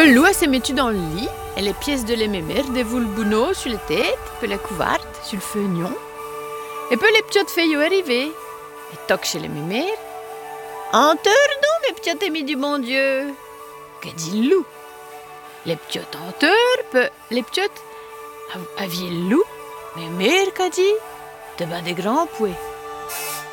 Peu loup s'est mettu dans le lit, et les pièces de les mémères dévouent le bounot sur la tête, peu la couverte sur le feuillon. Et peu les petites filles arrivées, et toc chez les mémères. En terre donc, mes petites amies du bon Dieu. Que dit le loup? Les petites en terre, peu les petites. Aviez le loup, mémère qu'a dit, de bas des grands pouets.